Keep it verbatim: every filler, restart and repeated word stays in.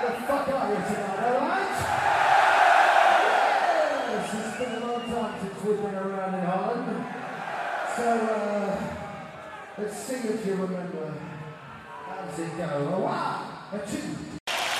How the fuck are you tonight, alright? Yes, it's been a long time since we've been around in Holland. So, uh, let's see if you remember. How does it go? A one, a two,